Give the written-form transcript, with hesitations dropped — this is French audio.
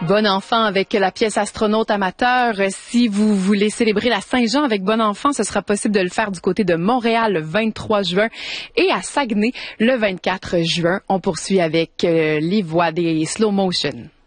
Bon enfant avec la pièce Astronaute amateur. Si vous voulez célébrer la Saint-Jean avec Bon enfant, ce sera possible de le faire du côté de Montréal le 23 juin et à Saguenay le 24 juin. On poursuit avec les voix des slow motion.